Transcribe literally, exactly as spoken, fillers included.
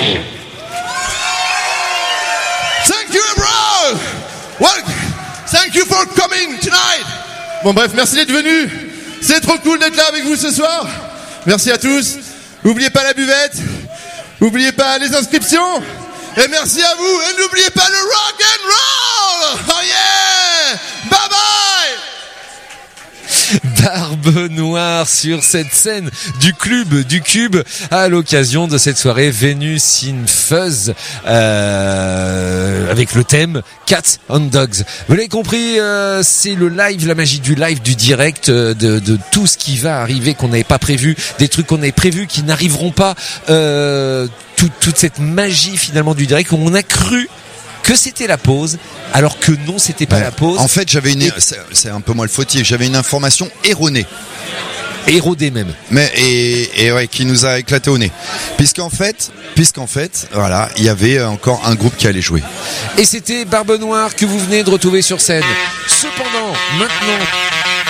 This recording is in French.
Thank you, bro. Well, thank you for coming tonight. Bon bref, merci d'être venus. C'est trop cool d'être là avec vous ce soir. Merci à tous. N'oubliez pas la buvette. N'oubliez pas les inscriptions. Et merci à vous. Et n'oubliez pas le rock and roll. Oh yeah. Bye bye. Barbe Noire sur cette scène du club du Cube à l'occasion de cette soirée Venus in Fuzz euh, avec le thème Cats and Dogs. Vous l'avez compris, euh, c'est le live, la magie du live, du direct, euh, de, de tout ce qui va arriver qu'on n'avait pas prévu, des trucs qu'on avait prévus qui n'arriveront pas, euh, tout, toute cette magie finalement du direct où on a cru que c'était la pause, alors que non, c'était pas ouais. la pause. En fait, j'avais une, c'est, c'est un peu moi le fautif, j'avais une information erronée. Érodée même. Mais, et, et ouais, qui nous a éclaté au nez. Puisqu'en fait, puisqu'en fait, voilà, il y avait encore un groupe qui allait jouer. Et c'était Barbe Noire que vous venez de retrouver sur scène. Cependant, maintenant,